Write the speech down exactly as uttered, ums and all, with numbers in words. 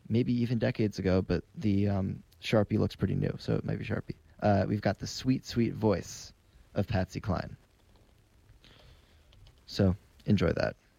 maybe even decades ago, but the um, Sharpie looks pretty new, so it might be Sharpie. Uh, we've got the sweet, sweet voice of Patsy Cline. So enjoy that.